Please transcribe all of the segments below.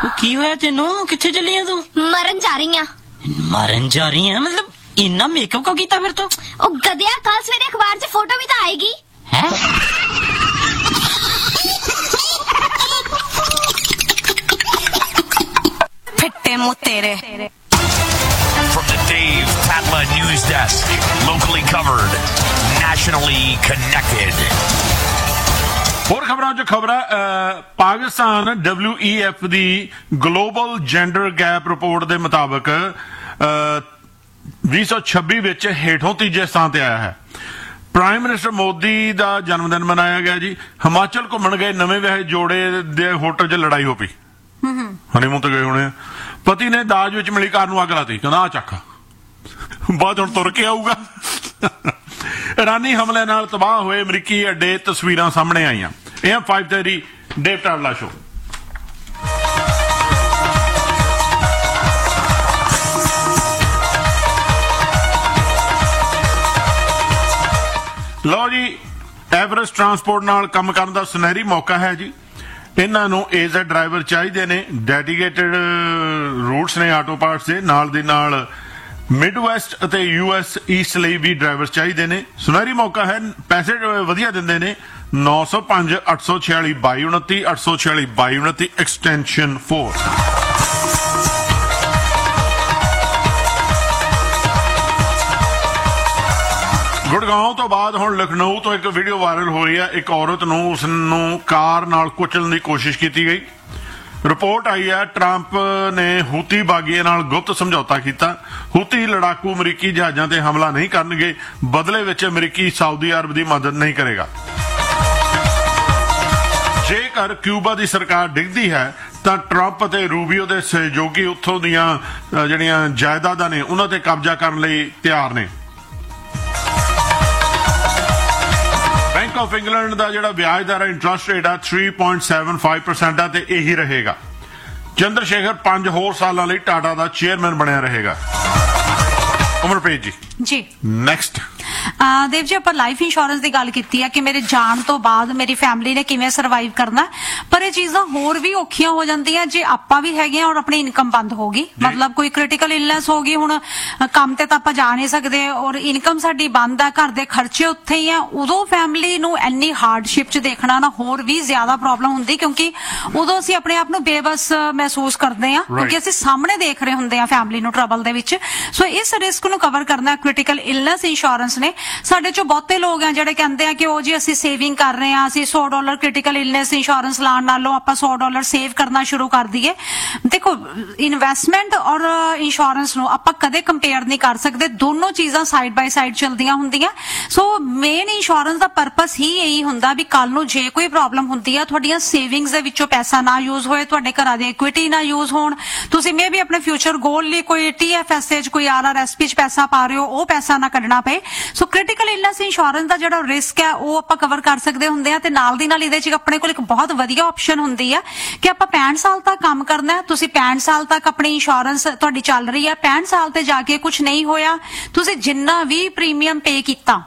ਕੀ ਹੋਇਆ ਤੈਨੂੰ? ਕਿੱਥੇ ਚੱਲੀ ਆ ਤੂੰ? ਮਰਨ ਜਾ ਰਹੀ ਆ। ਮਰਨ ਜਾ ਰਹੀ ਆ ਮਤਲਬ ਇੰਨਾ ਮੇਕਅਪ ਕਿਉਂ ਕੀਤਾ ਫਿਰ ਤੂੰ? ਉਹ ਗਧਿਆ, ਕੱਲ ਸਵੇਰੇ ਅਖਬਾਰ 'ਚ ਫੋਟੋ ਵੀ ਤਾਂ ਆਏਗੀ। ਹੈ ਫਿੱਟੇ ਮੂੰਹ ਤੇਰੇ। From the Dave Tatla News Desk, locally covered, nationally connected. ਹੋਰ ਖਬਰਾਂ 'ਚ ਖਬਰਾਂ ਪਾਕਿਸਤਾਨ WEF ਦੀ ਗਲੋਬਲ ਜੈਂਡਰ ਗੈਪ ਰਿਪੋਰਟ ਦੇ ਮੁਤਾਬਕ 2026 ਵਿੱਚ ਹੇਠੋਂ ਤੀਜੇ ਸਥਾਨ ਤੇ ਆਇਆ ਹੈ। ਪ੍ਰਾਈਮ ਮਿਨਿਸਟਰ ਮੋਦੀ ਦਾ ਜਨਮ ਦਿਨ ਮਨਾਇਆ ਗਿਆ ਜੀ। ਹਿਮਾਚਲ ਘੁੰਮਣ ਗਏ ਨਵੇਂ ਵਿਆਹੇ ਜੋੜੇ ਦੇ ਹੋਟਲ 'ਚ ਲੜਾਈ ਹੋ ਪਈ। ਹਨੀਮੂਨ ਤੇ ਗਏ ਹੋਣੇ। ਪਤੀ ਨੇ ਦਾਜ ਵਿੱਚ ਮਿਲੀ ਕਾਰ ਨੂੰ ਅੱਗ ਲਾਤੀ, ਕਹਿੰਦਾ ਆ ਚੱਕ, ਬਾਅਦ ਹੁਣ ਤੁਰ ਕੇ ਆਊਗਾ। ਇਰਾਨੀ ਹਮਲੇ ਨਾਲ ਤਬਾਹ ਹੋਏ ਅਮਰੀਕੀ ਅੱਡੇ ਤਸਵੀਰਾਂ ਸਾਹਮਣੇ ਆਈਆਂ। ਇਹ 5:30 ਡੇਵ ਟਾਵਲਾ ਸ਼ੋ। ਲਓ ਜੀ, ਐਵਰੈਸਟ ਟਰਾਂਸਪੋਰਟ ਨਾਲ ਕੰਮ ਕਰਨ ਦਾ ਸੁਨਹਿਰੀ ਮੌਕਾ ਹੈ ਜੀ। ਇਹਨਾਂ ਨੂੰ ਏਜ਼ ਡਰਾਈਵਰ ਚਾਹੀਦੇ ਨੇ। ਡੈਡੀਕੇਟਡ ਰੂਟਸ ਨੇ ਆਟੋ ਪਾਰਟਸ ਦੇ ਨਾਲ ਦੀ ਨਾਲ ਮਿਡ ਵੈਸਟ ਅਤੇ US ਈਸਟ ਲਈ ਵੀ ਡਰਾਈਵਰ ਚਾਹੀਦੇ ਨੇ। ਸੁਨਹਿਰੀ ਮੌਕਾ ਹੈ, ਪੈਸੇ ਵਧੀਆ ਦਿੰਦੇ ਨੇ। 905 846 2229 846 2229 ਐਕਸਟੈਂਸ਼ਨ 4। ਗੁੜਗਾਉਂ ਤੋਂ ਬਾਅਦ ਹੁਣ ਲਖਨਊ ਤੋਂ ਇੱਕ ਵੀਡੀਓ ਵਾਇਰਲ ਹੋ ਰਹੀ ਹੈ। ਇੱਕ ਔਰਤ ਨੂੰ ਉਸ ਨੂੰ ਕਾਰ ਨਾਲ ਕੁਚਲਣ ਦੀ ਕੋਸ਼ਿਸ਼ ਕੀਤੀ ਗਈ। ਰਿਪੋਰਟ ਆਈ ਹੈ ਟਰੰਪ ਨੇ ਹੂਤੀ ਬਾਗੀਆਂ ਨਾਲ ਗੁਪਤ ਸਮਝੌਤਾ ਕੀਤਾ। ਹੂਤੀ ਲੜਾਕੂ ਅਮਰੀਕੀ ਜਹਾਜ਼ਾਂ ਤੇ ਹਮਲਾ ਨਹੀਂ ਕਰਨਗੇ, ਬਦਲੇ ਵਿੱਚ ਅਮਰੀਕੀ ਸਾਊਦੀ ਅਰਬ ਦੀ ਮਦਦ ਨਹੀਂ ਕਰੇਗਾ। ਜੇਕਰ ਕਿਊਬਾ ਦੀ ਸਰਕਾਰ ਡਿੱਗਦੀ ਹੈ ਤਾਂ ਟਰੰਪ ਅਤੇ ਰੂਬੀਓ ਦੇ ਸਹਿਯੋਗੀ ਉੱਥੋਂ ਦੀਆਂ ਜਿਹੜੀਆਂ ਜਾਇਦਾਦਾਂ ਨੇ ਉਹਨਾਂ ਤੇ ਕਬਜ਼ਾ ਕਰਨ ਲਈ ਤਿਆਰ ਨੇ। ਬੈਂਕ ਆਫ ਇੰਗਲੈਂਡ ਦਾ ਜਿਹੜਾ ਵਿਆਜ ਦਰ ਇੰਟਰਸਟ ਰੇਟ ਆ 3.75% ਆ ਤੇ ਇਹੀ ਰਹੇਗਾ। ਚੰਦਰ ਸ਼ੇਖਰ 5 ਹੋਰ ਸਾਲਾਂ ਲਈ ਟਾਟਾ ਦਾ ਚੇਅਰਮੈਨ ਬਣਿਆ ਰਹੇਗਾ। ਉਮਰਪ੍ਰੀਤ ਜੀ ਨੈਕਸਟ। ਦੇਵ ਜੀ, ਆਪਾਂ ਲਾਈਫ ਇੰਸ਼ੋਰੈਂਸ ਦੀ ਗੱਲ ਕੀਤੀ ਹੈ ਕਿ ਮੇਰੇ ਜਾਣ ਤੋਂ ਬਾਅਦ ਮੇਰੀ ਫੈਮਿਲੀ ਨੇ ਕਿਵੇਂ ਸਰਵਾਈਵ ਕਰਨਾ, ਪਰ ਇਹ ਚੀਜ਼ਾਂ ਹੋਰ ਵੀ ਔਖੀਆਂ ਹੋ ਜਾਂਦੀਆਂ ਜੇ ਆਪਾਂ ਵੀ ਹੈਗੇ ਆ ਔਰ ਆਪਣੀ ਇਨਕਮ ਬੰਦ ਹੋ ਗਈ। ਮਤਲਬ ਕੋਈ ਕ੍ਰਿਟੀਕਲ ਇਲਨੈਸ ਹੋ ਗਈ, ਹੁਣ ਕੰਮ ਤੇ ਤਾਂ ਆਪਾਂ ਜਾ ਨਹੀਂ ਸਕਦੇ ਔਰ ਇਨਕਮ ਸਾਡੀ ਬੰਦ ਆ, ਘਰ ਦੇ ਖਰਚੇ ਉੱਥੇ ਹੀ ਆ। ਉਦੋਂ ਫੈਮਿਲੀ ਨੂੰ ਇੰਨੀ ਹਾਰਡਸ਼ਿਪ 'ਚ ਦੇਖਣਾ ਨਾ ਹੋਰ ਵੀ ਜ਼ਿਆਦਾ ਪ੍ਰੋਬਲਮ ਹੁੰਦੀ, ਕਿਉਂਕਿ ਉਦੋਂ ਅਸੀਂ ਆਪਣੇ ਆਪ ਨੂੰ ਬੇਬਸ ਮਹਿਸੂਸ ਕਰਦੇ ਆ ਕਿਉਂਕਿ ਅਸੀਂ ਸਾਹਮਣੇ ਦੇਖ ਰਹੇ ਹੁੰਦੇ ਆ ਫੈਮਿਲੀ ਨੂੰ ਟਰਬਲ ਦੇ ਵਿੱਚ। ਸੋ ਇਸ ਰਿਸਕ ਨੂੰ ਕਵਰ ਕਰਨਾ ਕ੍ਰਿਟੀਕਲ ਇਲਨੈਸ ਇੰਸ਼ੋਰੈਂਸ ਨੇ। ਸਾਡੇ ਚੋਂ ਬਹੁਤੇ ਲੋਕ ਆ ਜਿਹੜੇ ਕਹਿੰਦੇ ਆ ਕਿ ਉਹ ਜੀ ਅਸੀਂ ਸੇਵਿੰਗ ਕਰ ਰਹੇ ਆ, ਅਸੀਂ $100 ਕ੍ਰਿਟੀਕਲ ਇਲਨੈਸ ਇੰਸ਼ੋਰੈਂਸ ਲਾਉਣ ਨਾਲੋਂ ਆਪਾਂ $100 ਸੇਵ ਕਰਨਾ ਸ਼ੁਰੂ ਕਰ ਦਈਏ। ਦੇਖੋ, ਇਨਵੈਸਟਮੈਂਟ ਔਰ ਇੰਸ਼ੋਰੈਂਸ ਨੂੰ ਆਪਾਂ ਕਦੇ ਕੰਪੇਅਰ ਨਹੀਂ ਕਰ ਸਕਦੇ, ਦੋਨੋਂ ਚੀਜ਼ਾਂ ਸਾਈਡ ਬਾਈ ਸਾਈਡ ਚੱਲਦੀਆਂ ਹੁੰਦੀਆਂ। ਸੋ ਮੇਨ ਇੰਸ਼ੋਰੈਂਸ ਦਾ ਪਰਪਸ ਹੀ ਇਹੀ ਹੁੰਦਾ ਵੀ ਕੱਲ ਨੂੰ ਜੇ ਕੋਈ ਪ੍ਰੋਬਲਮ ਹੁੰਦੀ ਆ, ਤੁਹਾਡੀਆਂ ਸੇਵਿੰਗਸ ਦੇ ਵਿੱਚੋਂ ਪੈਸਾ ਨਾ ਯੂਜ਼ ਹੋਏ, ਤੁਹਾਡੇ ਘਰਾਂ ਦੀ ਇਕੁਇਟੀ ਨਾ ਯੂਜ਼ ਹੋਣ, ਤੁਸੀਂ ਮੇ ਵੀ ਆਪਣੇ ਫਿਊਚਰ ਗੋਲ ਲਈ ਕੋਈ TFSA 'ਚ ਕੋਈ RRSP 'ਚ ਪੈਸਾ ਪਾ ਰਹੇ ਹੋ, ਉਹ ਪੈਸਾ ਨਾ ਕੱਢਣਾ ਪਏ। ਸੋ ਕ੍ਰਿਟੀਕਲ ਇਲਨੈਸ ਇੰਸ਼ੋਰੈਂਸ ਦਾ ਜਿਹੜਾ ਰਿਸਕ ਹੈ ਉਹ ਆਪਾਂ ਕਵਰ ਕਰ ਸਕਦੇ ਹੁੰਦੇ ਆ। ਤੇ ਨਾਲ ਦੀ ਨਾਲ ਇਹਦੇ 'ਚ ਆਪਣੇ ਕੋਲ ਇੱਕ ਬਹੁਤ ਵਧੀਆ ਆਪਸ਼ਨ ਹੁੰਦੀ ਆ ਕਿ ਆਪਾਂ 65 ਸਾਲ ਤੱਕ ਕੰਮ ਕਰਨਾ। ਤੁਸੀਂ 65 ਸਾਲ ਤੱਕ ਆਪਣੀ ਇੰਸ਼ੋਰੈਂਸ ਤੁਹਾਡੀ ਚੱਲ ਰਹੀ ਹੈ, 65 ਸਾਲ ਤੇ ਜਾ ਕੇ ਕੁਝ ਨਹੀਂ ਹੋਇਆ, ਤੁਸੀਂ ਜਿੰਨਾ ਵੀ ਪ੍ਰੀਮੀਅਮ ਪੇ ਕੀਤਾ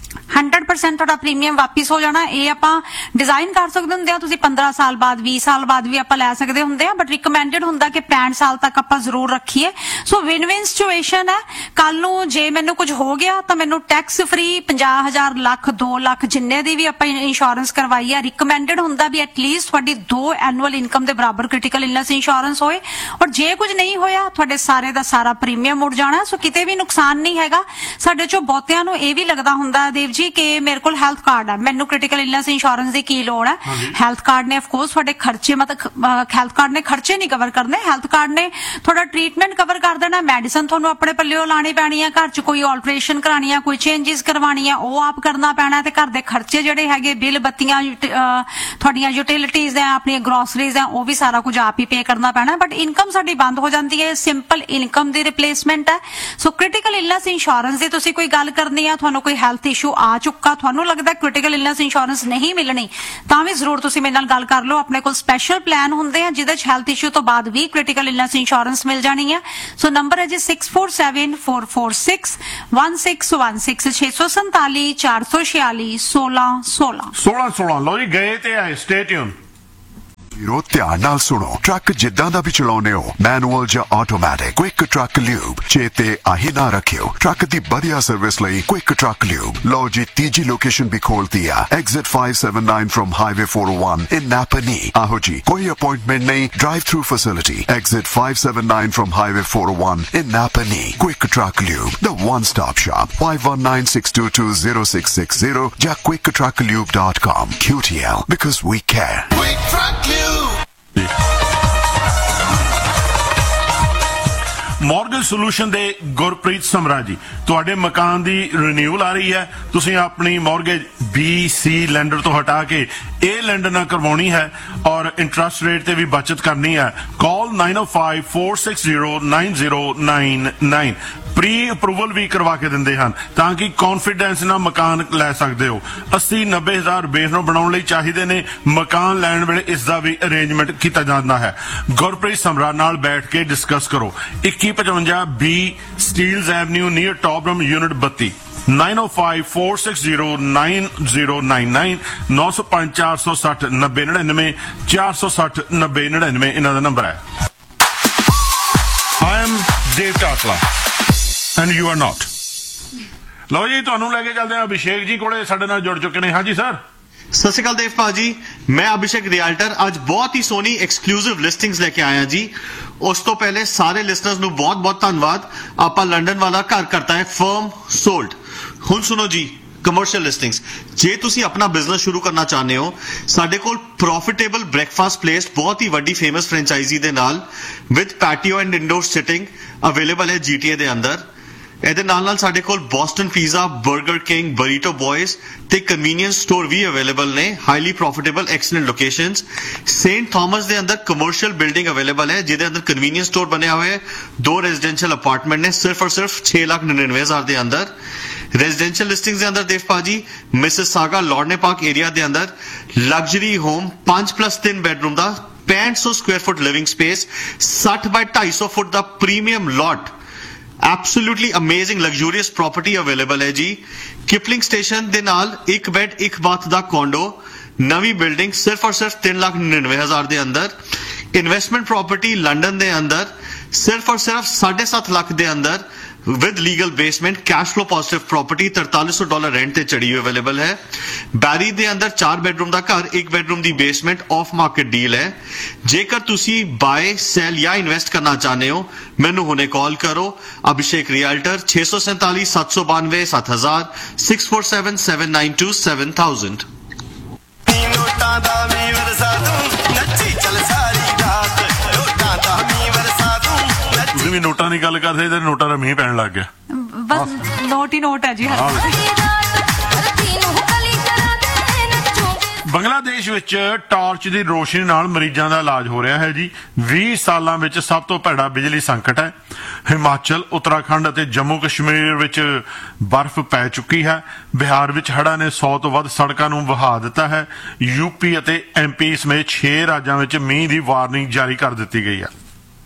100% ਤੁਹਾਡਾ ਪ੍ਰੀਮੀਅਮ ਵਾਪਿਸ ਹੋ ਜਾਣਾ। ਇਹ ਆਪਾਂ ਡਿਜ਼ਾਈਨ ਕਰ ਸਕਦੇ ਹੁੰਦੇ ਆ, ਤੁਸੀਂ 15 ਸਾਲ ਬਾਅਦ 20 ਸਾਲ ਬਾਅਦ ਵੀ ਆਪਾਂ ਲੈ ਸਕਦੇ ਹੁੰਦੇ ਆ, ਬਟ ਰਿਕਮੈਂਡਡ ਹੁੰਦਾ ਕਿ 65 ਸਾਲ ਤੱਕ ਆਪਾਂ ਜ਼ਰੂਰ ਰੱਖੀਏ। ਸੋ ਵਿਨ ਵਿਨ ਸਿਚੁਏਸ਼ਨ ਹੈ। ਕੱਲ ਨੂੰ ਜੇ ਮੈਨੂੰ ਕੁਝ ਹੋ ਗਿਆ ਤਾਂ ਮੈਨੂੰ ਟੈਕਸ ਫ੍ਰੀ 50,000 ਲੱਖ 2 ਲੱਖ ਜਿੰਨੇ ਦੀ ਵੀ ਆਪਾਂ ਇੰਸ਼ੋਰੈਂਸ ਕਰਵਾਈ ਹੈ, ਰਿਕਮੈਂਡਡ ਹੁੰਦਾ ਵੀ ਐਟਲੀਸਟ ਤੁਹਾਡੀ 2 ਐਨੂਅਲ ਇਨਕਮ ਦੇ ਬਰਾਬਰ ਕ੍ਰਿਟੀਕਲ ਇਲਨੈਸ ਇੰਸ਼ੋਰੈਂਸ ਹੋਏ। ਔਰ ਜੇ ਕੁਝ ਨਹੀਂ ਹੋਇਆ ਤੁਹਾਡੇ ਸਾਰੇ ਦਾ ਸਾਰਾ ਪ੍ਰੀਮੀਅਮ ਉੱਡ ਜਾਣਾ। ਸੋ ਕਿਤੇ ਵੀ ਨੁਕਸਾਨ ਨਹੀਂ ਹੈਗਾ। ਸਾਡੇ ਚੋਂ ਬਹੁਤਿਆਂ ਨੂੰ ਇਹ ਵੀ ਲੱਗਦਾ ਹੁੰਦਾ ਦੇਵ ਜੀ ਕਿ ਮੇਰੇ ਕੋਲ ਹੈਲਥ ਕਾਰਡ ਹੈ, ਮੈਨੂੰ ਕ੍ਰਿਟੀਕਲ ਇਲਨੈਸ ਇੰਸ਼ੋਰੈਂਸ ਦੀ ਕੀ ਲੋੜ ਹੈ। ਹੈਲਥ ਕਾਰਡ ਨੇ ਅਫਕੋਰਸ ਤੁਹਾਡੇ ਖਰਚੇ ਮਤਲਬ ਹੈਲਥ ਕਾਰਡ ਨੇ ਖਰਚੇ ਨਹੀਂ ਕਵਰ ਕਰਨੇ, ਹੈਲਥ ਕਾਰਡ ਨੇ ਤੁਹਾਡਾ ਟ੍ਰੀਟਮੈਂਟ ਕਵਰ ਕਰ ਦੇਣਾ। ਮੈਡੀਸਨ ਤੁਹਾਨੂੰ ਆਪਣੇ ਪੱਲਿਓਂ ਲਾਣੀ ਪੈਣੀ ਹੈ, ਘਰ 'ਚ ਕੋਈ ਆਲਟਰੇਸ਼ਨ ਕਰਾਣੀ ਆ, ਕੋਈ ਚੇਂਜਸ ਕਰਵਾਣੀ ਆ, ਉਹ ਆਪ ਕਰਨਾ ਪੈਣਾ। ਤੇ ਘਰ ਦੇ ਖਰਚੇ ਜਿਹੜੇ ਹੈਗੇ ਬਿੱਲ ਬੱਤੀਆਂ ਤੁਹਾਡੀਆਂ ਯੂਟਿਲਿਟੀਜ਼ ਹੈ, ਆਪਣੀਆਂ ਗਰੋਸਰੀਜ਼ ਹੈ, ਉਹ ਵੀ ਸਾਰਾ ਕੁਝ ਆਪ ਹੀ ਪੇ ਕਰਨਾ ਪੈਣਾ। ਬਟ ਇਨਕਮ ਸਾਡੀ ਬੰਦ ਹੋ ਜਾਂਦੀ ਹੈ, ਸਿੰਪਲ ਇਨਕਮ ਦੀ ਰਿਪਲੇਸਮੈਂਟ ਹੈ। ਸੋ ਕ੍ਰਿਟੀਕਲ ਇਲਨੈਸ ਇੰਸ਼ੋਰੈਂਸ ਦੀ ਤੁਸੀਂ ਕੋਈ ਗੱਲ ਕਰਨੀ ਆ, ਤੁਹਾਨੂੰ ਕੋਈ ਹੈਲਥ ਇਸ਼ੂ ਆ ਚੁੱਕਾ, ਤੁਹਾਨੂੰ ਲੱਗਦਾ ਕ੍ਰਿਟੀਕਲ ਇਲਨੈਸ ਇੰਸ਼ੋਰੈਂਸ ਨਹੀਂ ਮਿਲਣੀ, ਤਾਂ ਵੀ ਜ਼ਰੂਰ ਤੁਸੀਂ ਮੇਰੇ ਨਾਲ ਗੱਲ ਕਰ ਲਓ। ਆਪਣੇ ਕੋਲ ਸਪੈਸ਼ਲ ਪਲਾਨ ਹੁੰਦੇ ਆ ਜਿਹਦੇ 'ਚ ਹੈਲਥ ਇਸ਼ੂ ਤੋਂ ਬਾਅਦ ਵੀ ਕ੍ਰਿਟੀਕਲ ਇਲਨੈਸ ਇੰਸ਼ੋਰੈਂਸ ਮਿਲ ਜਾਣੀ ਹੈ। ਸੋ ਨੰਬਰ ਹੈ ਜੀ 647446 1616 647 446 1616 1616। ਲਓ ਜੀ, ਗਏ ਤੇ ਆਏ, ਸਟੇ ਟਿਊਨ। ਵੀਰੋ ਧਿਆਨ ਨਾਲ ਸੁਣੋ, ਟਰੱਕ ਜਿੱਦਾਂ ਦਾ ਵੀ ਚਲਾਉਨੇ ਹੋ, ਮੈਨੂਅਲ ਜਾਂ ਆਟੋਮੈਟਿਕ, ਕੁਇਕ ਟਰੱਕ ਲਿਊਬ ਚੇਤੇ ਆਹੀ ਨਾ ਰੱਖਿਓ। ਟਰੱਕ ਦੀ ਵਧੀਆ ਸਰਵਿਸ ਲਈ ਕੁਇਕ ਟਰੱਕ ਲਿਊਬ। ਲਓ ਜੀ, ਤੀਜੀ ਲੋਕੇਸ਼ਨ ਵੀ ਖੋਲਤੀ ਆ, ਐਗਜ਼ਿਟ 579 ਫਰਮ ਹਾਈਵੇ 401 ਇਨ ਨਾਪਨੀ। ਆਹੋ ਜੀ, ਕੋਈ ਅਪਾਇੰਟਮੈਂਟ ਨਹੀਂ, drive through facility, exit 579 firm highway 401 in ਨਾਪਨੀ। Quick truck lube, the one stop shop, 5196220660 ਜਾਂ quicktrucklube.com। QTL, because we care. Quick Truck Lube. Mortgage solution ਦੇ ਗੁਰਪ੍ਰੀਤ ਸਮਰਾ ਜੀ, ਤੁਹਾਡੇ ਮਕਾਨ ਦੀ ਰੀਨਿਊਅਲ ਆ ਰਹੀ ਹੈ, ਤੁਸੀਂ ਆਪਣੀ ਮਾਰਗੇਜ BC ਲੈਂਡਰ ਤੋਂ ਹਟਾ ਕੇ A ਲੈਂਡਰ ਨਾਲ ਕਰਵਾਉਣੀ ਹੈ ਔਰ ਇੰਟਰਸਟ ਰੇਟ ਤੇ ਵੀ ਬਚਤ ਕਰਨੀ ਹੈ। ਕਾਲ 9054609099। ਪ੍ਰੀ ਅਪਰੂਵਲ ਵੀ ਕਰਵਾ ਕੇ ਦਿੰਦੇ ਹਨ ਤਾਂ ਕਿ ਕੌਨਫੀਡੈਂਸ ਨਾਲ ਮਕਾਨ ਲੈ ਸਕਦੇ ਹੋ। 80-90,000 ਬੇਸ ਨੂੰ ਬਣਾਉਣ ਲਈ ਚਾਹੀਦੇ ਨੇ। ਮਕਾਨ ਲੈਣ ਵੇਲੇ ਇਸ ਦਾ ਵੀ ਅਰੇਂਜਮੈਂਟ ਕੀਤਾ ਜਾਂਦਾ ਹੈ। ਗੁਰਪ੍ਰੀਤ ਸਮਰਾ ਨਾਲ ਬੈਠ ਕੇ ਡਿਸਕਸ ਕਰੋ। 2155 B ਸਟੀਲਜ਼ ਐਵਨਿਊ ਨੀਅਰ ਟੌਪਰਮ ਯੂਨਿਟ 32, 9054609099, 9054609099, 460-9099 ਇਹਨਾਂ ਦਾ ਨੰਬਰ ਹੈ। I am Dave Tatla and you are not। ਲਓ ਜੀ, ਤੁਹਾਨੂੰ ਲੈ ਕੇ ਚੱਲਦੇ ਹਾਂ ਅਭਿਸ਼ੇਕ ਜੀ ਕੋਲੇ, ਸਾਡੇ ਨਾਲ ਜੁੜ ਚੁੱਕੇ ਨੇ। ਹਾਂਜੀ ਸਰ। ਸਤਿ ਸ਼੍ਰੀ ਅਕਾਲ ਦੇਵ ਭਾਜੀ, ਮੈਂ ਅਭਿਸ਼ੇਕ ਰਿਐਲਟਰ ਅੱਜ ਬਹੁਤ ਹੀ ਸੋਹਣੀ ਐਕਸਕਲੂਸਿਵ ਲਿਸਟਿੰਗਸ ਲੈ ਕੇ ਆਇਆ ਜੀ। ਉਸ ਤੋਂ ਪਹਿਲੇ ਸਾਰੇ ਲਿਸਨਰਸ ਨੂੰ ਬਹੁਤ-ਬਹੁਤ ਧੰਨਵਾਦ। ਆਪਾਂ ਲੰਡਨ ਵਾਲਾ ਘਰ ਕਰਤਾ ਹੈ ਫਰਮ ਸੋਲਡ। ਹੁਣ ਸੁਣੋ ਜੀ, ਕਮਰਸ਼ੀਅਲ ਲਿਸਟਿੰਗਸ। ਜੇ ਤੁਸੀਂ ਆਪਣਾ ਬਿਜ਼ਨਸ ਸ਼ੁਰੂ ਕਰਨਾ ਚਾਹੁੰਦੇ ਹੋ, ਸਾਡੇ ਕੋਲ ਪ੍ਰੋਫਿਟੇਬਲ ਬ੍ਰੇਕਫਾਸਟ ਪਲੇਸ ਬਹੁਤ ਹੀ ਵੱਡੀ ਫੇਮਸ ਫਰੈਂਚਾਈਜ਼ੀ ਦੇ ਨਾਲ with patio and indoor sitting available ਹੈ GTA ਦੇ ਅੰਦਰ। ਇਹਦੇ ਨਾਲ ਸਾਡੇ ਕੋਲ ਬੋਸਟਨ ਪੀਜ਼ਾ, 버ਗਰ ਕਿੰਗ, ਬਰੀਟੋ ਬॉयਜ਼ ਤੇ ਕਨਵੀਨੀਅੰਸ ਸਟੋਰ ਵੀ ਅਵੇਲੇਬਲ ਨੇ। Highly profitable excellent locations. Saint Thomas ਦੇ ਅੰਦਰ ਕਮਰਸ਼ੀਅਲ ਬਿਲਡਿੰਗ ਅਵੇਲੇਬਲ ਹੈ ਜਿਹਦੇ ਅੰਦਰ ਕਨਵੀਨੀਅੰਸ ਸਟੋਰ ਬਣਿਆ ਹੋਇਆ ਹੈ। 2 ਰੈਜ਼ੀਡੈਂਸ਼ੀਅਲ ਅਪਾਰਟਮੈਂਟ ਨੇ ਸਿਰਫ ਔਰ ਸਿਰਫ 6,99,000 ਦੇ ਅੰਦਰ। ਰੈਜ਼ੀਡੈਂਸ਼ੀਅਲ ਲਿਸਟਿੰਗਸ ਦੇ ਅੰਦਰ ਦੇਵ ਭਾਜੀ ਮਿਸਿਸਾਗਾ ਲੌਰਨੇ ਪਾਰਕ ਏਰੀਆ ਦੇ ਅੰਦਰ ਲਗਜ਼ਰੀ ਹੋਮ 5+3 ਬੈਡਰੂਮ ਦਾ 6500 ਸਕੁਆਇਰ ਫੁੱਟ ਲਿਵਿੰਗ ਸਪੇਸ, 60 ਬਾਈ 250 ਫੁੱਟ ਦਾ ਪ੍ਰੀਮੀਅਮ ਲੋਟ, absolutely amazing luxurious property available ਹੈ ਜੀ। ਕਿਪਲਿੰਗ ਸਟੇਸ਼ਨ ਦੇ ਨਾਲ 1 ਬੈਡ 1 ਬਾਥ ਦਾ ਕੋਂਡੋ, ਨਵੀਂ ਬਿਲਡਿੰਗ ਸਿਰਫ ਔਰ ਸਿਰਫ 3,99,000 ਦੇ ਅੰਦਰ। ਇਨਵੈਸਟਮੈਂਟ ਪ੍ਰਾਪਰਟੀ ਲੰਡਨ ਦੇ ਅੰਦਰ ਸਿਰਫ ਔਰ ਸਿਰਫ 7.5 ਲੱਖ ਦੇ ਅੰਦਰ with legal basement, cash flow positive property, $4300 rent ਤੇ ਚੜੀ ਹੋਈ ਅਵੇਲੇਬਲ ਹੈ। ਬੈਰੀ ਦੇ ਅੰਦਰ 4 ਬੈਡਰੂਮ ਦਾ ਘਰ, 1 bedroom the basement, of market deal ਹੈ। ਜੇਕਰ ਤੁਸੀਂ ਬਾਏ, ਸੈਲ ਜਾਂ ਇਨਵੈਸਟ ਕਰਨਾ ਚਾਹੁੰਦੇ ਹੋ, ਮੈਨੂੰ ਹੁਣੇ ਕਾਲ ਕਰੋ। ਅਭਿਸ਼ੇਕ ਰਿਐਲਟਰ 647-792-7000, 6477927000। ਨੋਟਾਂ ਦਾ ਵੀ ਵਰਸਾ ਦੂੰ, ਨੱਚੀ ਚੱਲ ਸਾਰੀ ਰਾਤ। ਨੋਟਾਂ ਦਾ ਵੀ ਵਰਸਾ ਦੂੰ, ਤੁਸੀਂ ਵੀ ਨੋਟਾਂ ਦੀ ਗੱਲ ਕਰਦੇ ਤੇ ਨੋਟਾਂ ਦਾ ਮੀਂਹ ਪੈਣ ਲੱਗ ਗਿਆ। ਬਸ ਨੋਟ ਹੀ ਨੋਟ ਹੈ ਜੀ। ਬੰਗਲਾਦੇਸ਼ ਵਿੱਚ ਟਾਰਚ ਦੀ ਰੋਸ਼ਨੀ ਨਾਲ ਮਰੀਜ਼ਾਂ ਦਾ ਇਲਾਜ ਹੋ ਰਿਹਾ ਹੈ ਜੀ। 20 ਸਾਲਾਂ ਵਿੱਚ ਸਭ ਤੋਂ ਭੈੜਾ ਬਿਜਲੀ ਸੰਕਟ ਹੈ। ਹਿਮਾਚਲ, ਉੱਤਰਾਖੰਡ ਅਤੇ ਜੰਮੂ ਕਸ਼ਮੀਰ ਵਿੱਚ ਬਰਫ਼ ਪੈ ਚੁੱਕੀ ਹੈ। ਬਿਹਾਰ ਵਿੱਚ ਹੜ੍ਹਾਂ ਨੇ 100 ਤੋਂ ਵੱਧ ਸੜਕਾਂ ਨੂੰ ਵਹਾ ਦਿੱਤਾ ਹੈ। UP ਅਤੇ MP ਸਮੇਤ 6 ਰਾਜਾਂ ਵਿੱਚ ਮੀਂਹ ਦੀ ਵਾਰਨਿੰਗ ਜਾਰੀ ਕਰ ਦਿੱਤੀ ਗਈ ਹੈ।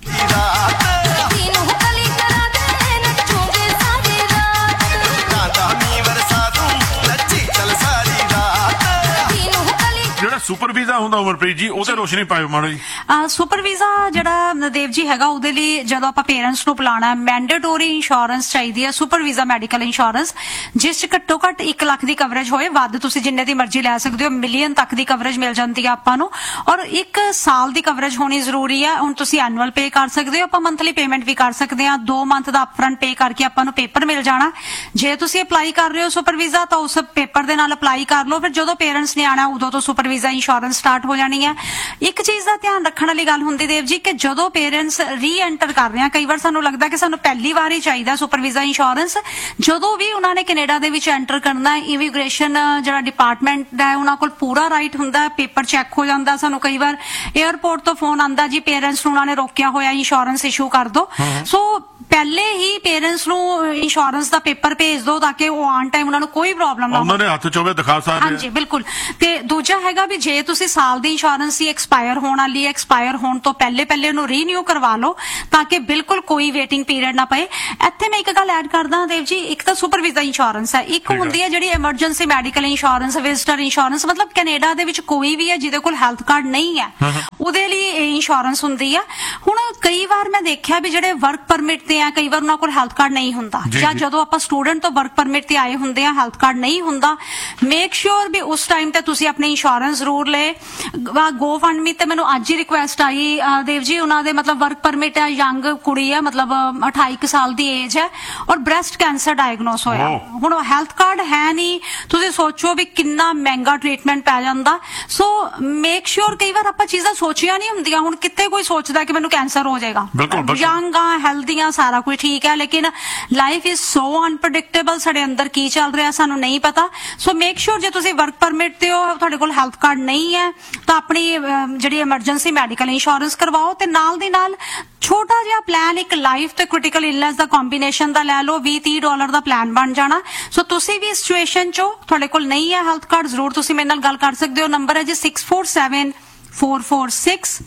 ਜਿਹੜਾ ਸੁਪਰ ਵੀਜ਼ਾ ਹੁੰਦਾ ਉਮਰਪ੍ਰੀਤ ਜੀ, ਉਹ ਤੇ ਰੋਸ਼ਨੀ ਪਾਇਓ ਮਾੜਾ ਜੀ। ਸੁਪਰ ਵੀਜ਼ਾ ਜਿਹੜਾ ਦੇਵ ਜੀ ਹੈਗਾ, ਉਹਦੇ ਲਈ ਜਦੋਂ ਆਪਾਂ ਪੇਰੈਂਟਸ ਨੂੰ ਬੁਲਾਣਾ ਹੈ, ਮੈਂਡੇਟੋਰੀ ਇੰਸ਼ੋਰੈਂਸ ਚਾਹੀਦੀ ਹੈ। ਸੁਪਰ ਵੀਜ਼ਾ ਮੈਡੀਕਲ ਇੰਸ਼ੋਰੈਂਸ ਜਿਸ ਚ ਘੱਟੋ ਘੱਟ 1 ਲੱਖ ਦੀ ਕਵਰੇਜ ਹੋਏ, ਵੱਧ ਤੁਸੀਂ ਜਿੰਨੇ ਦੀ ਮਰਜ਼ੀ ਲੈ ਸਕਦੇ ਹੋ। ਮਿਲੀਅਨ ਤੱਕ ਦੀ ਕਵਰੇਜ ਮਿਲ ਜਾਂਦੀ ਹੈ ਆਪਾਂ ਨੂੰ, ਔਰ 1 ਸਾਲ ਦੀ ਕਵਰੇਜ ਹੋਣੀ ਜ਼ਰੂਰੀ ਹੈ। ਹੁਣ ਤੁਸੀਂ ਐਨੂਅਲ ਪੇ ਕਰ ਸਕਦੇ ਹੋ, ਆਪਾਂ ਮੰਥਲੀ ਪੇਮੈਂਟ ਵੀ ਕਰ ਸਕਦੇ ਹਾਂ। 2 ਮੰਥ ਦਾ ਅਪਫਰੰਟ ਪੇ ਕਰਕੇ ਆਪਾਂ ਨੂੰ ਪੇਪਰ ਮਿਲ ਜਾਣਾ। ਜੇ ਤੁਸੀਂ ਅਪਲਾਈ ਕਰ ਰਹੇ ਹੋ ਸੁਪਰ ਵੀਜ਼ਾ ਤਾਂ ਉਸ ਪੇਪਰ ਦੇ ਨਾਲ ਅਪਲਾਈ ਕਰ ਲਓ। ਫਿਰ ਜਦੋਂ ਪੇਰੈਂਟਸ ਨੇ ਆਣਾ ਉਦੋਂ ਤੋਂ ਸੁਪਰ ਵੀਜ਼ਾ ਇੰਸ਼ੋਰੈਂਸ ਸਟਾਰਟ ਹੋ ਜਾਣੀ ਹੈ। ਇੱਕ ਚੀਜ਼ ਦਾ ਧਿਆਨ ਰੱਖਣ ਵਾਲੀ ਗੱਲ ਹੁੰਦੀ ਦੇਵ ਜੀ ਕਿ ਜਦੋਂ ਪੇਰੈਂਟਸ ਰੀ-ਐਂਟਰ ਕਰ ਰਹੇ ਆ, ਕਈ ਵਾਰ ਸਾਨੂੰ ਲੱਗਦਾ ਕਿ ਸਾਨੂੰ ਪਹਿਲੀ ਵਾਰ ਹੀ ਚਾਹੀਦਾ ਸੁਪਰ ਵੀਜ਼ਾ ਇੰਸ਼ੋਰੈਂਸ। ਜਦੋਂ ਵੀ ਉਹਨਾਂ ਨੇ ਕੈਨੇਡਾ ਦੇ ਵਿੱਚ ਐਂਟਰ ਕਰਨਾ, ਇਮੀਗ੍ਰੇਸ਼ਨ ਜਿਹੜਾ ਡਿਪਾਰਟਮੈਂਟ ਹੈ ਉਹਨਾਂ ਕੋਲ ਪੂਰਾ ਰਾਈਟ ਹੁੰਦਾ, ਪੇਪਰ ਚੈੱਕ ਹੋ ਜਾਂਦਾ। ਸਾਨੂੰ ਕਈ ਵਾਰ 에ਅਰਪੋਰਟ ਤੋਂ ਫੋਨ ਆਂਦਾ ਜੀ ਪੇਰੈਂਟਸ ਨੂੰ ਉਹਨਾਂ ਨੇ ਰੋਕਿਆ ਹੋਇਆ, ਇੰਸ਼ੋਰੈਂਸ ਇਸ਼ੂ ਕਰ ਦਿਓ। ਸੋ ਪਹਿਲੇ ਹੀ ਪੇਰੈਂਟਸ ਨੂੰ ਇੰਸ਼ੋਰੈਂਸ ਦਾ ਪੇਪਰ ਭੇਜ ਦਿਓ ਤਾਂ ਕਿ ਉਹ ਆਨ ਟਾਈਮ ਉਹਨਾਂ ਨੂੰ ਕੋਈ ਪ੍ਰੋਬਲਮ ਨਾ ਉਹਨਾਂ ਦੇ ਹੱਥ 'ਚ ਹੋਵੇ ਦਿਖਾ ਸਕਦੇ ਹਾਂਜੀ ਬਿਲਕੁਲ। ਤੇ ਦੂਜਾ ਹੈਗਾ ਵੀ ਜੇ ਤੁਸੀਂ ਸਾਲ ਦੀ ਇੰਸ਼ੋਰੈਂਸ ਹੀ ਐਕਸਪਾਇਰ ਹੋਣ ਵਾਲੀ ਹੈ, ਐਕਸਪਾਇਰ ਹੋਣ ਤੋਂ ਪਹਿਲੇ ਉਹਨੂੰ ਰੀਨਿਊ ਕਰਵਾ ਲਓ ਤਾਂ ਕਿ ਬਿਲਕੁਲ ਕੋਈ ਵੇਟਿੰਗ ਪੀਰੀਅਡ ਨਾ ਪਏ। ਇੱਥੇ ਮੈਂ ਇੱਕ ਗੱਲ ਐਡ ਕਰਦਾ ਦੇਵ ਜੀ, ਇੱਕ ਤਾਂ ਸੁਪਰਵਾਈਜ਼ਰ ਇੰਸ਼ੋਰੈਂਸ ਹੈ, ਇੱਕ ਹੁੰਦੀ ਹੈ ਜਿਹੜੀ emergency medical insurance, visitor insurance, ਮਤਲਬ ਕੈਨੇਡਾ ਦੇ ਵਿੱਚ ਕੋਈ ਵੀ ਹੈ ਜਿਹਦੇ ਕੋਲ ਹੈਲਥ ਕਾਰਡ ਨਹੀਂ ਹੈ ਉਹਦੇ ਲਈ ਇਹ ਇੰਸ਼ੋਰੈਂਸ ਹੁੰਦੀ ਆ। ਹੁਣ ਕਈ ਵਾਰ ਮੈਂ ਦੇਖਿਆ ਵੀ ਜਿਹੜੇ ਵਰਕ ਪਰਮਿਟ ਤੇ ਆ, ਕਈ ਵਾਰ ਉਹਨਾਂ ਕੋਲ ਹੈਲਥ ਕਾਰਡ ਨਹੀਂ ਹੁੰਦਾ, ਜਾਂ ਜਦੋਂ ਆਪਾਂ ਸਟੂਡੈਂਟ ਤੋਂ ਵਰਕ ਪਰਮਿਟ ਤੇ ਆਏ ਹੁੰਦੇ ਆ ਹੈਲਥ ਕਾਰਡ ਨਹੀਂ ਹੁੰਦਾ, ਮੇਕ ਸ਼ੋਰ ਵੀ ਉਸ ਟਾਈਮ ਤੇ ਤੁਸੀਂ ਆਪਣੀ ਇੰਸ਼ੋਰੈਂਸ ਜ਼ਰੂਰ ਲੈ। ਗੋ ਫੰਡ ਮੀ ਤੇ ਮੈਨੂੰ ਅੱਜ ਹੀ ਰਿਕੁਐਸਟ ਆਈ ਦੇਵ ਜੀ, ਉਹਨਾਂ ਦੇ ਮਤਲਬ ਵਰਕ ਪਰਮਿਟ ਹੈ, ਯੰਗ ਕੁੜੀ ਹੈ, ਮਤਲਬ 28 ਸਾਲ ਦੀ ਏਜ ਹੈ ਔਰ ਬ੍ਰੈਸਟ ਕੈਂਸਰ ਡਾਇਗਨੋਸ ਹੋਇਆ। ਹੁਣ ਹੈਲਥ ਕਾਰਡ ਹੈ ਨਹੀਂ, ਤੁਸੀਂ ਸੋਚੋ ਵੀ ਕਿੰਨਾ ਮਹਿੰਗਾ ਟ੍ਰੀਟਮੈਂਟ ਪੈ ਜਾਂਦਾ। ਸੋ ਮੇਕ ਸ਼ੋਰ, ਕਈ ਵਾਰ ਆਪਾਂ ਚੀਜ਼ਾਂ ਸੋਚੀਆਂ ਨਹੀਂ ਹੁੰਦੀਆਂ, ਹੁਣ ਕਿਤੇ ਕੋਈ ਸੋਚਦਾ ਕਿ ਮੈਨੂੰ ਕੈਂਸਰ ਹੋ ਜਾਏਗਾ, ਯੰਗ ਆ, ਹੈਲਦੀ ਆ, ਸਾਰਾ ਕੁਝ ਠੀਕ ਹੈ, ਲੇਕਿਨ ਲਾਈਫ ਇਜ਼ ਸੋ ਅਨਪ੍ਰੈਡਿਕਟੇਬਲ, ਸਾਡੇ ਅੰਦਰ ਕੀ ਚੱਲ ਰਿਹਾ ਸਾਨੂੰ ਨਹੀਂ ਪਤਾ। ਸੋ ਮੇਕ ਸ਼ੋਰ ਜੇ ਤੁਸੀਂ ਵਰਕ ਪਰਮਿਟ ਤੇ ਹੋ, ਤੁਹਾਡੇ ਕੋਲ ਹੈਲਥ ਕਾਰਡ ਨਹੀਂ ਹੈ ਤਾਂ ਆਪਣੀ ਜਿਹੜੀ ਐਮਰਜੈਂਸੀ ਮੈਡੀਕਲ ਇੰਸ਼ੋਰੈਂਸ ਕਰਵਾਓ ਤੇ ਨਾਲ ਦੀ ਨਾਲ ਛੋਟਾ ਜਿਹਾ ਪਲਾਨ ਇੱਕ ਲਾਈਫ ਤੇ ਕ੍ਰਿਟੀਕਲ ਇਲਨੈਸ ਦਾ ਕੰਬੀਨੇਸ਼ਨ ਦਾ ਲੈ ਲਓ, $20-30 ਦਾ ਪਲਾਨ ਬਣ ਜਾਣਾ। ਸੋ ਤੁਸੀਂ ਵੀ ਇਸ ਸਿਚੁਏਸ਼ਨ ਚੋਂ ਤੁਹਾਡੇ ਕੋਲ ਨਹੀਂ ਹੈ ਹੈਲਥ ਕਾਰਡ, ਜ਼ਰੂਰ ਤੁਸੀਂ ਮੇਰੇ ਨਾਲ ਗੱਲ ਕਰ ਸਕਦੇ ਹੋ। ਨੰਬਰ ਹੈ ਜੀ 6474461616